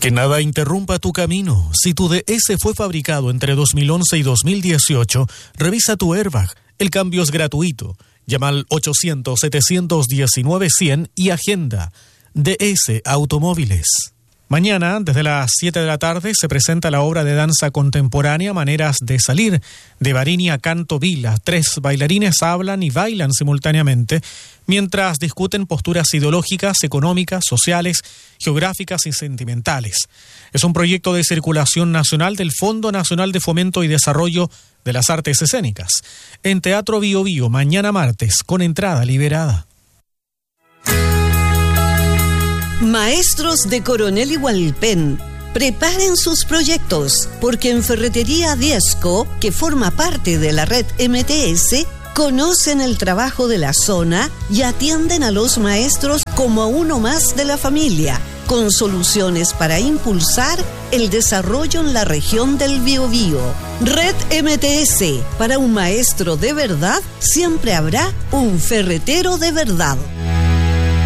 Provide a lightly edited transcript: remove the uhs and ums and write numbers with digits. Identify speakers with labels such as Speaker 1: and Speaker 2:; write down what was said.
Speaker 1: Que nada interrumpa tu camino. Si tu DS fue fabricado entre 2011 y 2018, revisa tu airbag. El cambio es gratuito. Llama al 800-719-100 y agenda. DS Automóviles. Mañana, desde las 7 de la tarde, se presenta la obra de danza contemporánea Maneras de Salir, de Varinia Canto Vila. 3 bailarines hablan y bailan simultáneamente, mientras discuten posturas ideológicas, económicas, sociales, geográficas y sentimentales. Es un proyecto de circulación nacional del Fondo Nacional de Fomento y Desarrollo de las Artes Escénicas. En Teatro Bio Bio, mañana martes, con entrada liberada.
Speaker 2: Maestros de Coronel y Hualpén, preparen sus proyectos, porque en Ferretería Diezco, que forma parte de la red MTS, conocen el trabajo de la zona y atienden a los maestros como a uno más de la familia, con soluciones para impulsar el desarrollo en la región del Biobío. Red MTS, para un maestro de verdad, siempre habrá un ferretero de verdad.